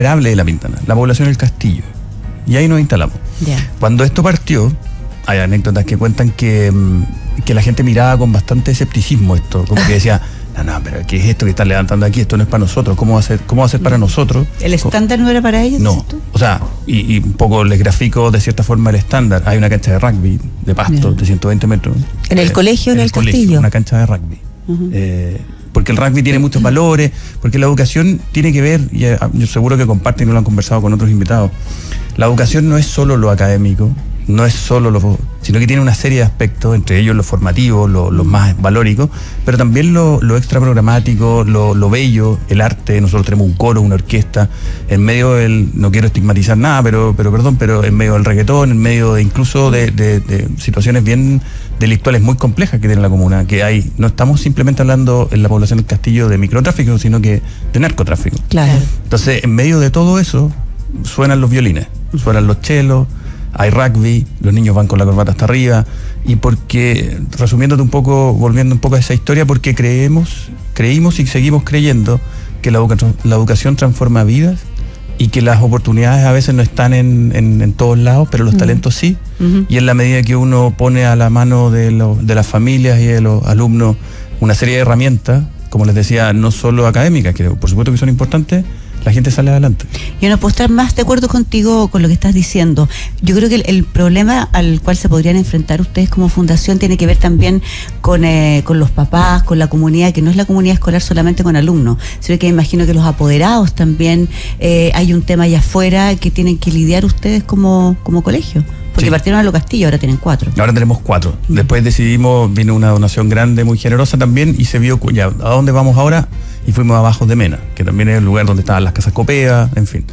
de La Pintana, la población del Castillo. Y ahí nos instalamos. Cuando esto partió, hay anécdotas que cuentan que la gente miraba con bastante escepticismo esto, como que decía, no, pero ¿qué es esto que están levantando aquí? Esto no es para nosotros, ¿cómo va a ser para nosotros? ¿El estándar no era para ellos? No, o sea, y un poco les grafico de cierta forma el estándar. Hay una cancha de rugby, de pasto, de 120 metros. ¿En el colegio, en el Castillo? Colegio, una cancha de rugby. Porque el rugby tiene muchos valores, porque la educación tiene que ver, y yo seguro que comparten y no lo han conversado con otros invitados, la educación no es solo lo académico, no es solo sino que tiene una serie de aspectos, entre ellos lo formativo, lo más valórico, pero también lo extra programático, lo bello, el arte. Nosotros tenemos un coro, una orquesta, en medio no quiero estigmatizar nada, pero en medio del reggaetón, en medio incluso de situaciones bien delictuales muy complejas que tiene la comuna, no estamos simplemente hablando en la población del Castillo de microtráfico, sino que de narcotráfico. Claro. Entonces, en medio de todo eso, suenan los violines, suenan los chelos, hay rugby, los niños van con la corbata hasta arriba, y porque, resumiéndote un poco, volviendo un poco a esa historia, porque creímos y seguimos creyendo que la educación transforma vidas y que las oportunidades a veces no están en todos lados, pero los talentos sí, y en la medida que uno pone a la mano de las familias y de los alumnos una serie de herramientas, como les decía, no solo académicas, que por supuesto que son importantes, la gente sale adelante. Yo no puedo estar más de acuerdo contigo con lo que estás diciendo. Yo creo que el problema al cual se podrían enfrentar ustedes como fundación tiene que ver también con los papás, con la comunidad, que no es la comunidad escolar solamente con alumnos, sino que imagino que los apoderados también, hay un tema allá afuera que tienen que lidiar ustedes como colegio. Porque partieron a Lo Castillo, ahora tienen 4. Ahora tenemos 4. Después vino una donación grande, muy generosa también, y se vio ya, ¿a dónde vamos ahora? Y fuimos a Bajos de Mena, que también es el lugar donde estaban las casas copeas, en fin,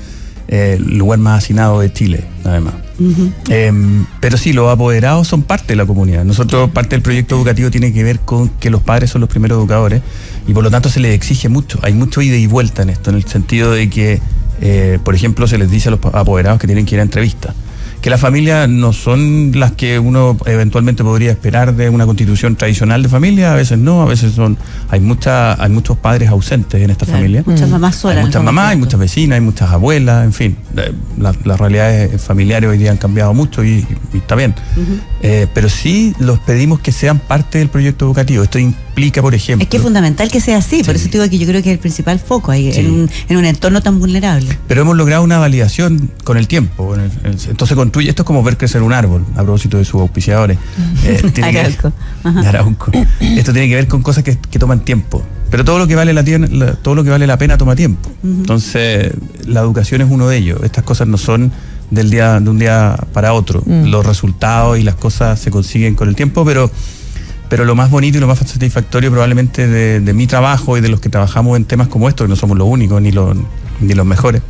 el lugar más hacinado de Chile, además. Pero sí, los apoderados son parte de la comunidad. Nosotros, parte del proyecto educativo tiene que ver con que los padres son los primeros educadores, y por lo tanto se les exige mucho. Hay mucho ida y vuelta en esto, en el sentido de que, por ejemplo, se les dice a los apoderados que tienen que ir a entrevistas, que las familias no son las que uno eventualmente podría esperar de una constitución tradicional de familia, a veces no, a veces hay muchos padres ausentes en esta familia. Muchas mamás solas. Hay muchas mamás, hay muchas vecinas, hay muchas abuelas, en fin, las realidades familiares hoy día han cambiado mucho y está bien. Pero sí los pedimos que sean parte del proyecto educativo. Esto implica, por ejemplo... Es que es fundamental que sea así, por eso te digo que yo creo que es el principal foco ahí, en un entorno tan vulnerable. Pero hemos logrado una validación con el tiempo, entonces esto es como ver crecer un árbol, a propósito de sus auspiciadores. Arauco. Esto tiene que ver con cosas que toman tiempo. Pero todo lo que vale la pena toma tiempo. Entonces, la educación es uno de ellos. Estas cosas no son de un día para otro. Los resultados y las cosas se consiguen con el tiempo, pero lo más bonito y lo más satisfactorio probablemente de mi trabajo y de los que trabajamos en temas como estos, que no somos los únicos ni los mejores,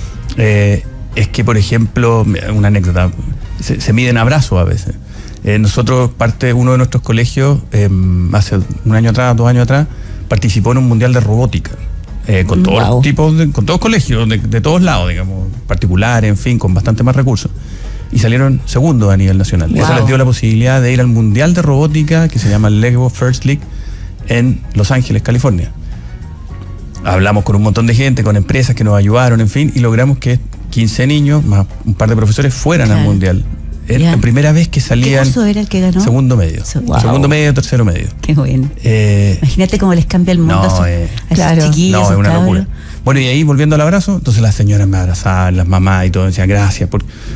es que, por ejemplo, una anécdota, se miden abrazos a veces. Nosotros, uno de nuestros colegios, hace 2 años atrás, participó en un mundial de robótica, con todos tipos, con todos colegios, de todos lados, digamos, particulares, en fin, con bastante más recursos. Y salieron segundos a nivel nacional. Eso les dio la posibilidad de ir al mundial de robótica, que se llama Lego First League, en Los Ángeles, California. Hablamos con un montón de gente, con empresas que nos ayudaron, en fin, y logramos que 15 niños, más un par de profesores, fueran al mundial. Era la primera vez que salían. ¿Qué curso era el que ganó? Segundo medio. Segundo medio, tercero medio. Qué bueno. Imagínate cómo les cambia el mundo a esos chiquillos. No, es una locura. Bueno, y ahí, volviendo al abrazo, entonces las señoras me abrazaban, las mamás y todo, decían gracias.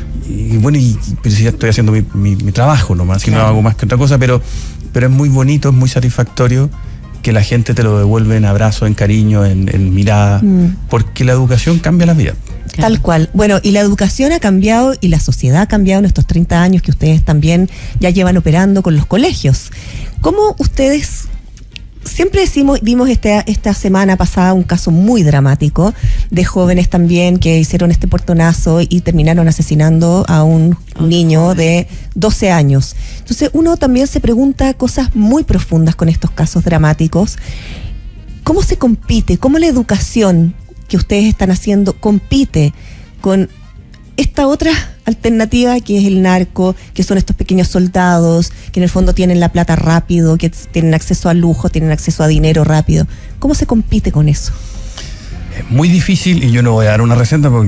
Pero si ya estoy haciendo mi trabajo nomás, si no hago más que otra cosa, pero es muy bonito, es muy satisfactorio que la gente te lo devuelve en abrazo, en cariño, en mirada, porque la educación cambia las vidas. Tal cual. Bueno, y la educación ha cambiado y la sociedad ha cambiado en estos 30 años que ustedes también ya llevan operando con los colegios. ¿Cómo ustedes... Siempre vimos esta semana pasada un caso muy dramático de jóvenes también que hicieron este portonazo y terminaron asesinando a un niño de 12 años. Entonces uno también se pregunta cosas muy profundas con estos casos dramáticos. ¿Cómo se compite? ¿Cómo la educación que ustedes están haciendo compite con esta otra alternativa que es el narco, que son estos pequeños soldados que en el fondo tienen la plata rápido, que tienen acceso a lujo, tienen acceso a dinero rápido? ¿Cómo se compite con eso? Es muy difícil y yo no voy a dar una receta porque